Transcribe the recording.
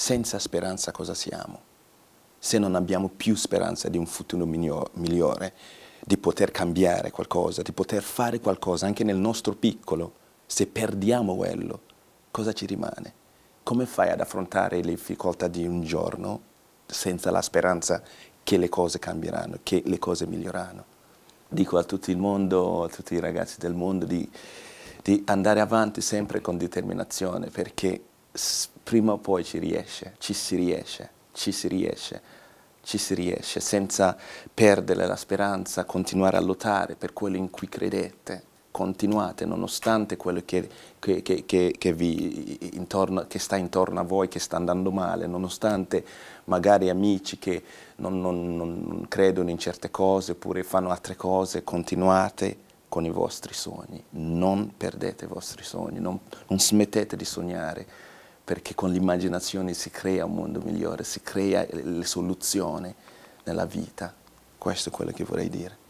Senza speranza cosa siamo? Se non abbiamo più speranza di un futuro migliore, di poter cambiare qualcosa, di poter fare qualcosa anche nel nostro piccolo, se perdiamo quello, cosa ci rimane? Come fai ad affrontare le difficoltà di un giorno senza la speranza che le cose cambieranno, che le cose miglioreranno? Dico a tutto il mondo, a tutti i ragazzi del mondo di andare avanti sempre con determinazione, perché prima o poi ci si riesce, senza perdere la speranza, continuare a lottare per quello in cui credete. Continuate nonostante quello che sta intorno a voi, che sta andando male, nonostante magari amici che non credono in certe cose oppure fanno altre cose, continuate con i vostri sogni, non perdete i vostri sogni, non smettete di sognare, perché con l'immaginazione si crea un mondo migliore, si crea le soluzioni nella vita. Questo è quello che vorrei dire.